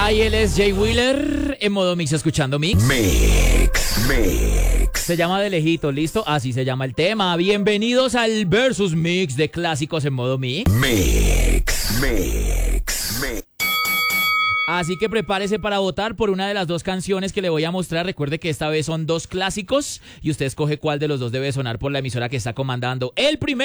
Ahí él es Jay Wheeler en modo mix, escuchando mix. Se llama De Lejito, ¿listo? Así se llama el tema. Bienvenidos al Versus Mix de clásicos en modo mix. Así que prepárese para votar por una de las dos canciones que le voy a mostrar. Recuerde que esta vez son dos clásicos y usted escoge cuál de los dos debe sonar por la emisora que está comandando. El primero